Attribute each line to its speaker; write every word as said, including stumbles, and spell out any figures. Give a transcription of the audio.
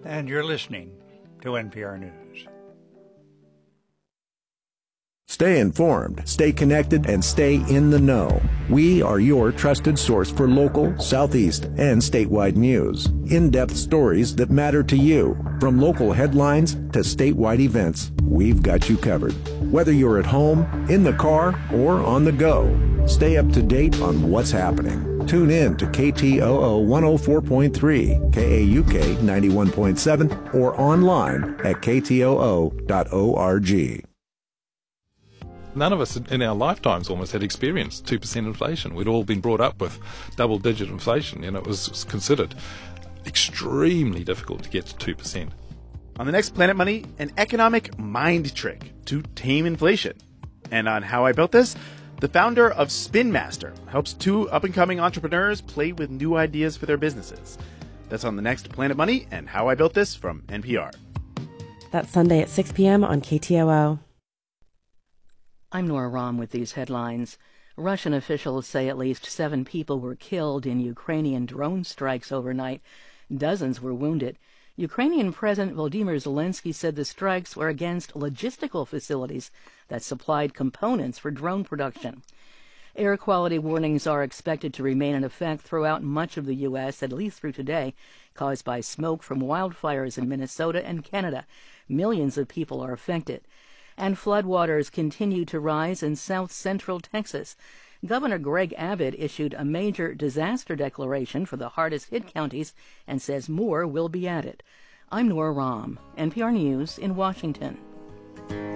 Speaker 1: and you're listening to N P R News.
Speaker 2: Stay informed, stay connected, and stay in the know. We are your trusted source for local, Southeast, and statewide news. In-depth stories that matter to you. From local headlines to statewide events, we've got you covered. Whether you're at home, in the car, or on the go, stay up to date on what's happening. Tune in to K T O O one oh four point three, K A U K ninety-one point seven, or online at K T O O dot org.
Speaker 3: None of us in our lifetimes almost had experienced two percent inflation. We'd all been brought up with double-digit inflation, and it was considered extremely difficult to get to two percent.
Speaker 4: On the next Planet Money, an economic mind trick to tame inflation. And on How I Built This, the founder of Spin Master helps two up-and-coming entrepreneurs play with new ideas for their businesses. That's on the next Planet Money and How I Built This from N P R.
Speaker 5: That's Sunday at six p.m. on K T O O.
Speaker 6: I'm Nora Rahm with these headlines. Russian officials say at least seven people were killed in Ukrainian drone strikes overnight. Dozens were wounded. Ukrainian President Volodymyr Zelensky said the strikes were against logistical facilities that supplied components for drone production. Air quality warnings are expected to remain in effect throughout much of the U S, at least through today, caused by smoke from wildfires in Minnesota and Canada. Millions of people are affected. And floodwaters continue to rise in south-central Texas. Governor Greg Abbott issued a major disaster declaration for the hardest-hit counties and says more will be added. I'm Nora Rahm, N P R News in Washington.